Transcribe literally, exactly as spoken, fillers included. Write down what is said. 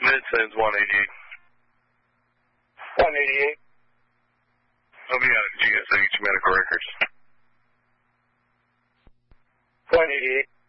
mid sends one eighty-eight. one eighty-eight. I'll be out of G S H Medical Records. one eighty-eight.